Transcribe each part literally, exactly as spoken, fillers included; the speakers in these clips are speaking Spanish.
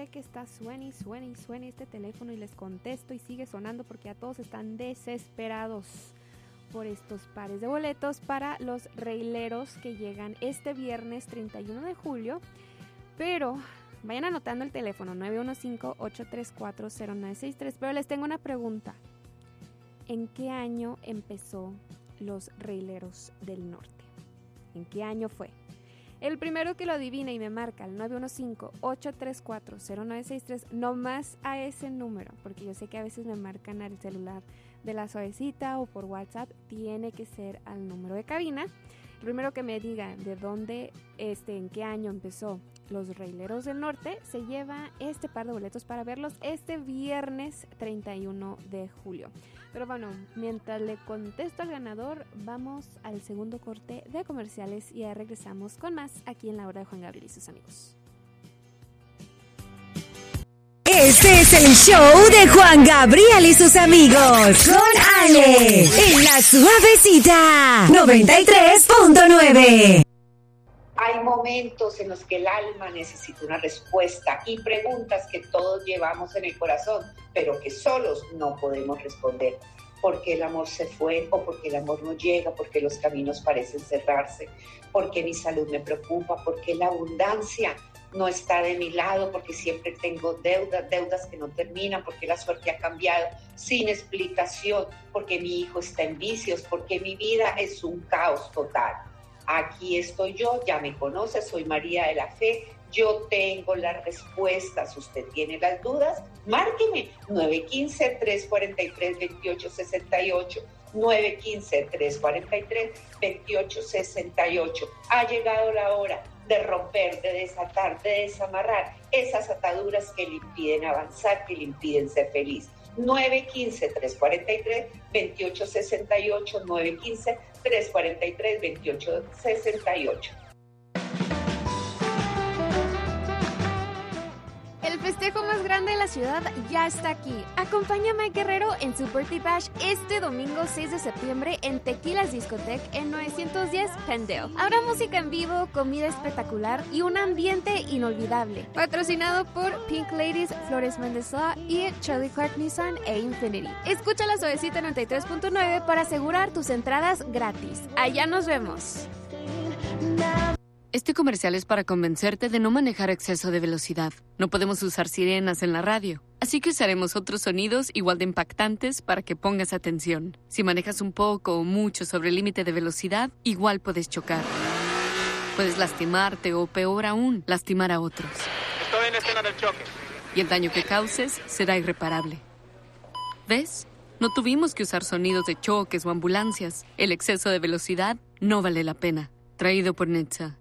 sé que está suene y suene y suene este teléfono y les contesto y sigue sonando porque ya todos están desesperados por estos pares de boletos para los Reileros que llegan este viernes treinta y uno de julio. Pero vayan anotando el teléfono nueve uno cinco, ocho tres cuatro, cero nueve seis tres. Pero les tengo una pregunta. ¿En qué año empezó los Reileros del Norte? ¿En qué año fue? El primero que lo adivine y me marca al nueve uno cinco, ocho tres cuatro, cero nueve seis tres, no más a ese número, porque yo sé que a veces me marcan al celular de la Suavecita o por WhatsApp, tiene que ser al número de cabina. El primero que me diga de dónde, este, en qué año empezó los Reileros del Norte, se lleva este par de boletos para verlos este viernes treinta y uno de julio. Pero bueno, mientras le contesto al ganador, vamos al segundo corte de comerciales y ya regresamos con más aquí en La Hora de Juan Gabriel y sus amigos. Este es el show de Juan Gabriel y sus amigos con Ale en La Suavecita noventa y tres punto nueve. Hay momentos en los que el alma necesita una respuesta y preguntas que todos llevamos en el corazón, pero que solos no podemos responder. ¿Por qué el amor se fue? ¿O por qué el amor no llega? ¿Por qué los caminos parecen cerrarse? ¿Por qué mi salud me preocupa? ¿Por qué la abundancia no está de mi lado? ¿Por qué siempre tengo deudas, deudas que no terminan? ¿Por qué la suerte ha cambiado sin explicación? ¿Por qué mi hijo está en vicios? ¿Por qué mi vida es un caos total? Aquí estoy yo, ya me conoce, soy María de la Fe, yo tengo las respuestas, usted tiene las dudas, márqueme nueve uno cinco, tres cuatro tres, dos ocho seis ocho, nueve uno cinco, tres cuatro tres, dos ocho seis ocho. Ha llegado la hora de romper, de desatar, de desamarrar esas ataduras que le impiden avanzar, que le impiden ser feliz. nueve uno cinco, tres cuatro tres, dos ocho seis ocho, nueve uno cinco, tres cuatro tres, dos ocho seis ocho. El festejo más grande de la ciudad ya está aquí. Acompaña a Mike Guerrero en su Birthday Bash este domingo seis de septiembre en Tequilas Discotheque en novecientos diez Pendale. Habrá música en vivo, comida espectacular y un ambiente inolvidable. Patrocinado por Pink Ladies, Flores Mendoza y Charlie Clark Nissan e Infinity. Escucha La Suavecita noventa y tres punto nueve para asegurar tus entradas gratis. Allá nos vemos. Este comercial es para convencerte de no manejar a exceso de velocidad. No podemos usar sirenas en la radio, así que usaremos otros sonidos igual de impactantes para que pongas atención. Si manejas un poco o mucho sobre el límite de velocidad, igual puedes chocar. Puedes lastimarte o, peor aún, lastimar a otros. Estoy en escena del choque. Y el daño que causes será irreparable. ¿Ves? No tuvimos que usar sonidos de choques o ambulancias. El exceso de velocidad no vale la pena. Traído por Netza.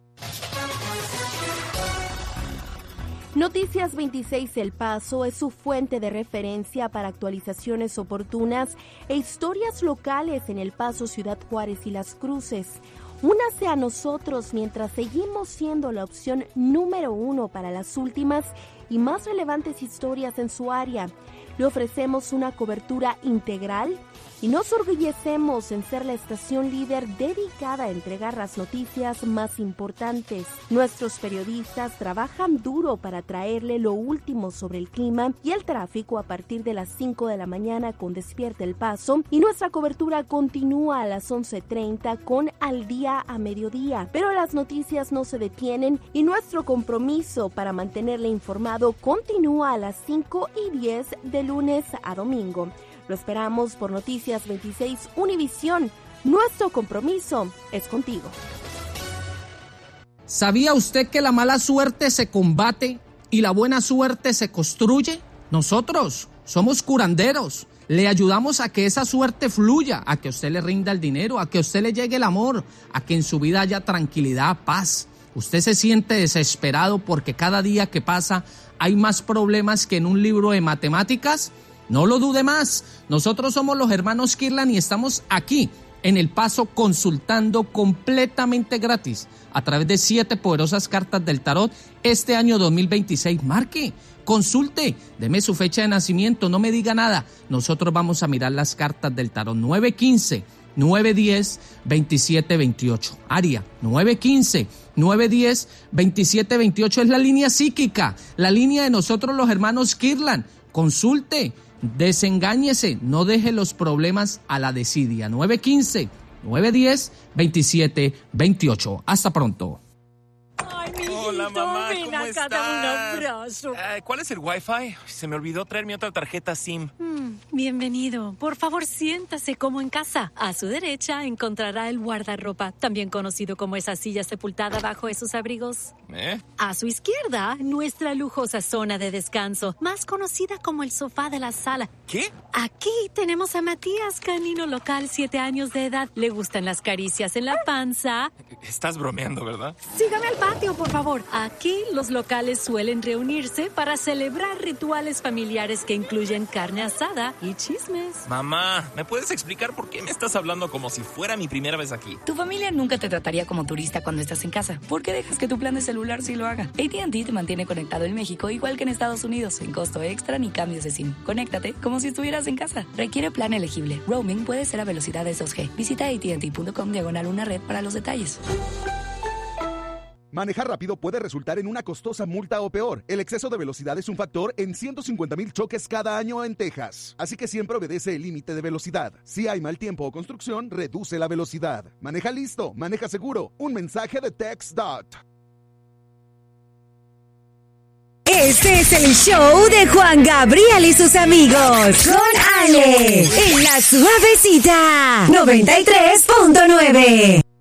Noticias veintiséis El Paso es su fuente de referencia para actualizaciones oportunas e historias locales en El Paso, Ciudad Juárez y Las Cruces. Únase a nosotros mientras seguimos siendo la opción número uno para las últimas y más relevantes historias en su área. Le ofrecemos una cobertura integral y nos orgullecemos en ser la estación líder dedicada a entregar las noticias más importantes. Nuestros periodistas trabajan duro para traerle lo último sobre el clima y el tráfico a partir de las cinco de la mañana con Despierta El Paso, y nuestra cobertura continúa a las once treinta con Al Día a Mediodía. Pero las noticias no se detienen y nuestro compromiso para mantenerle informado continúa a las cinco y diez de lunes a domingo. Lo esperamos por Noticias veintiséis Univisión. Nuestro compromiso es contigo. ¿Sabía usted que la mala suerte se combate y la buena suerte se construye? Nosotros somos curanderos. Le ayudamos a que esa suerte fluya, a que a usted le rinda el dinero, a que a usted le llegue el amor, a que en su vida haya tranquilidad, paz. Usted se siente desesperado porque cada día que pasa hay más problemas que en un libro de matemáticas. No lo dude más, nosotros somos los hermanos Kirlan y estamos aquí en El Paso consultando completamente gratis a través de siete poderosas cartas del tarot este año dos mil veintiséis. Marque, consulte, deme su fecha de nacimiento, no me diga nada. Nosotros vamos a mirar las cartas del tarot. nueve uno cinco, nueve uno cero, dos siete dos ocho. Área nueve uno cinco, nueve uno cero, dos siete dos ocho es la línea psíquica, la línea de nosotros los hermanos Kirlan. Consulte, desengáñese, no deje los problemas a la desidia. nueve uno cinco, nueve uno cero, dos siete dos ocho. Hasta pronto. Ay, mi Hola, mamá, ven ¿cómo acá, estás? dame un abrazo. Eh, ¿Cuál es el Wi-Fi? Se me olvidó traer mi otra tarjeta SIM. Mm, bienvenido. Por favor, siéntase como en casa. A su derecha encontrará el guardarropa, también conocido como esa silla sepultada bajo esos abrigos. ¿Eh? A su izquierda, nuestra lujosa zona de descanso, más conocida como el sofá de la sala. ¿Qué? Aquí tenemos a Matías, canino local, siete años de edad. Le gustan las caricias en la panza. Estás bromeando, ¿verdad? Sígame al patio, por favor. Aquí los locales suelen reunirse para celebrar rituales familiares que incluyen carne asada y chismes. Mamá, ¿me puedes explicar por qué me estás hablando como si fuera mi primera vez aquí? Tu familia nunca te trataría como turista cuando estás en casa. ¿Por qué dejas que tu plan de celular sí lo haga? A T and T te mantiene conectado en México igual que en Estados Unidos, sin costo extra ni cambios de SIM. Conéctate como si estuvieras en casa. Requiere plan elegible. Roaming puede ser a velocidades dos G. Visita A T and T punto com diagonal una red para los detalles. Manejar rápido puede resultar en una costosa multa o peor. El exceso de velocidad es un factor en ciento cincuenta mil choques cada año en Texas. Así que siempre obedece el límite de velocidad. Si hay mal tiempo o construcción, reduce la velocidad. Maneja listo, maneja seguro. Un mensaje de TxDOT. Este es el show de Juan Gabriel y sus amigos. Con Ale. En La Suavecita. noventa y tres punto nueve.